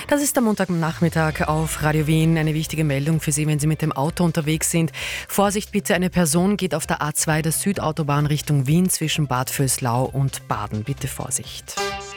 Das ist am Montagnachmittag auf Radio Wien. Eine wichtige Meldung für Sie, wenn Sie mit dem Auto unterwegs sind. Vorsicht bitte, eine Person geht auf der A2 der Südautobahn Richtung Wien zwischen Bad Vöslau und Baden. Bitte Vorsicht.